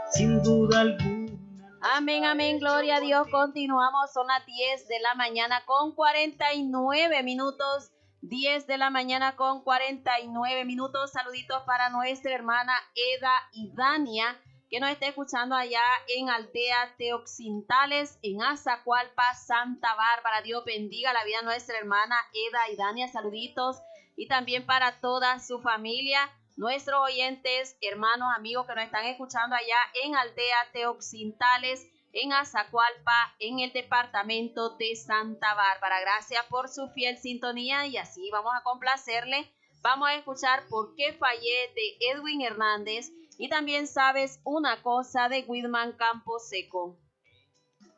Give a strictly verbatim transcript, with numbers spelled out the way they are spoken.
sin duda alguna. Amén, amén, gloria a Dios. Continuamos, son las diez de la mañana con cuarenta y nueve minutos. diez de la mañana con cuarenta y nueve minutos. Saluditos para nuestra hermana Eda y Dania, que nos está escuchando allá en Aldea Teoxintales, en Azacualpa, Santa Bárbara. Dios bendiga la vida de nuestra hermana Eda y Dania. Saluditos. Y también para toda su familia, nuestros oyentes, hermanos, amigos que nos están escuchando allá en Aldea Teoxintales, en Azacualpa, en el departamento de Santa Bárbara. Gracias por su fiel sintonía y así vamos a complacerle. Vamos a escuchar Por qué fallé de Edwin Hernández y también Sabes una cosa de Whitman Camposeco.